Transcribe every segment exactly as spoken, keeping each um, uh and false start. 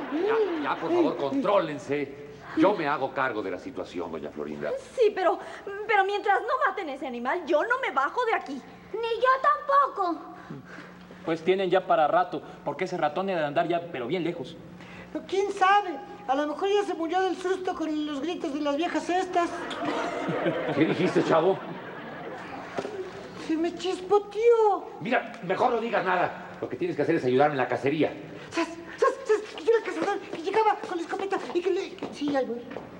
Ya, ya, por favor, contrólense. Yo me hago cargo de la situación, doña Florinda. Sí, pero, pero mientras no maten ese animal, yo no me bajo de aquí. Ni yo tampoco. Pues tienen ya para rato, porque ese ratón debe de andar ya, pero bien lejos. ¿Quién sabe? A lo mejor ya se murió del susto con los gritos de las viejas estas. ¿Qué dijiste, chavo? Se me chispoteó. Mira, mejor no digas nada. Lo que tienes que hacer es ayudarme en la cacería. ¡Sas, sas, sas! Que yo era el cazador, que llegaba con la escopeta y que le... que- Sí, ahí voy.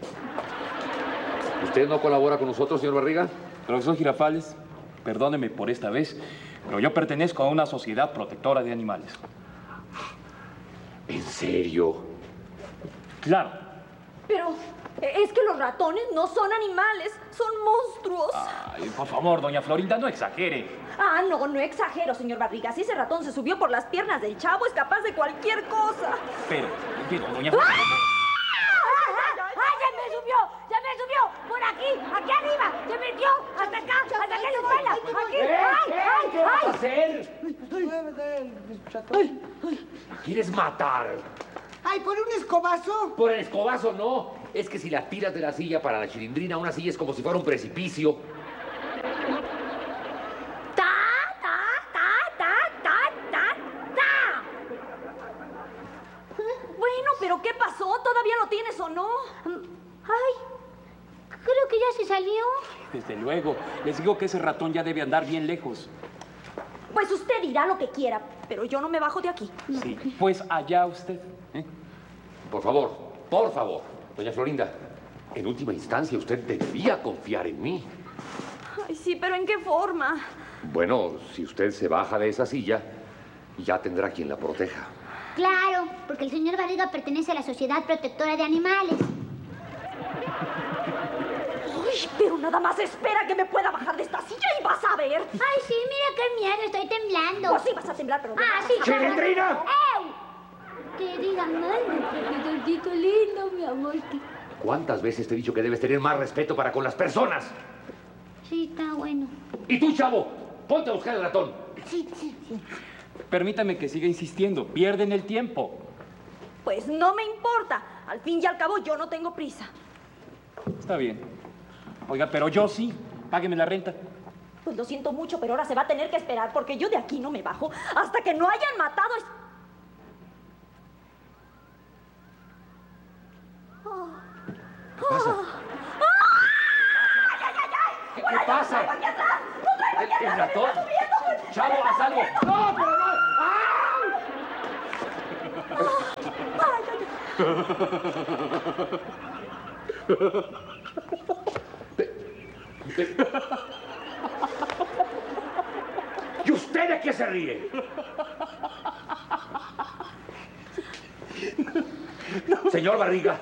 ¿Usted no colabora con nosotros, señor Barriga? Profesor Girafales, perdóneme por esta vez, pero yo pertenezco a una sociedad protectora de animales. ¿En serio? Claro. Pero es que los ratones no son animales, son monstruos. Ay, por favor, doña Florinda, no exagere. Ah, no, no exagero, señor Barriga. Si ese ratón se subió por las piernas del chavo, es capaz de cualquier cosa. Pero, pero, doña ¡Ah! Florinda... ¡Ah, ya me subió! ¡Ya me subió! ¡Por aquí! ¡Aquí arriba! ¡Se metió! ¡Hasta acá! ¡Hasta acá en la escuela! ¡Aquí! ¡Ay, ay, ¿Qué vas a ay! hacer? Ay, ¿Quieres matar? ay, ¿por un escobazo? Por el escobazo no. Es que si la tiras de la silla para la chilindrina, una silla es como si fuera un precipicio. ¡Ta, ta, ta, ta, ta, ta, ta! Bueno, pero ¿qué pasó? ¿Todavía lo tienes o no? ¡Ay! Creo que ya se salió. Desde luego, les digo que ese ratón ya debe andar bien lejos. Pues usted dirá lo que quiera, pero yo no me bajo de aquí. Sí, pues allá usted. ¿eh? Por favor, por favor. Doña Florinda, en última instancia usted debería confiar en mí. Ay, sí, pero ¿en qué forma? Bueno, si usted se baja de esa silla, ya tendrá quien la proteja. Claro, porque el señor Barriga pertenece a la Sociedad Protectora de Animales. Ay, pero nada más espera que me pueda bajar de esta silla y vas a ver. Ay, sí, mira qué miedo, estoy temblando. Pues sí, vas a temblar, pero... Ah, sí. ¡Chilindrina! ¡Ew! Querida madre, profesorcito lindo, mi amor. ¿Cuántas veces te he dicho que debes tener más respeto para con las personas? Sí, está bueno. Y tú, chavo, ponte a buscar el ratón. Sí, sí, sí. Permítame que siga insistiendo, pierden el tiempo. Pues no me importa. Al fin y al cabo, yo no tengo prisa. Está bien. Oiga, pero yo sí. Págueme la renta. Pues lo siento mucho, pero ahora se va a tener que esperar porque yo de aquí no me bajo hasta que no hayan matado a... es- ¿Qué pasa? ¿Qué, qué pasa? ¿El, el ratón? ¡Chavo, haz algo! ¡No, pero no! Pe- pe- ¿Y usted de qué se ríe? Señor Barriga.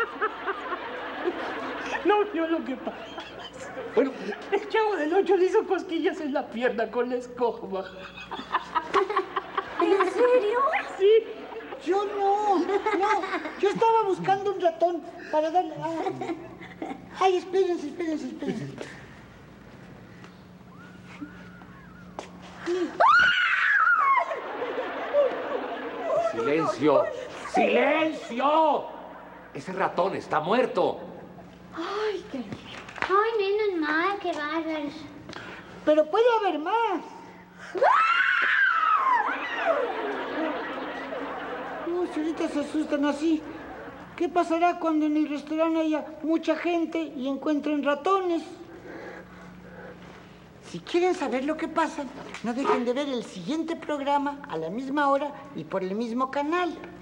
No vio lo que pasa. Bueno, El Chavo del Ocho le hizo cosquillas en la pierna con la escoba. ¿En serio? Sí. Yo no, no. Yo estaba buscando un ratón para darle... Ay, ay, espérense, espérense, espérense. silencio. ¡Silencio! Ese ratón está muerto. Ay, qué... Ay, menos mal, qué bárbaros. Pero puede haber más. No, si ahorita se asustan así. ¿Qué pasará cuando en el restaurante haya mucha gente y encuentren ratones? Si quieren saber lo que pasa, no dejen de ver el siguiente programa a la misma hora y por el mismo canal.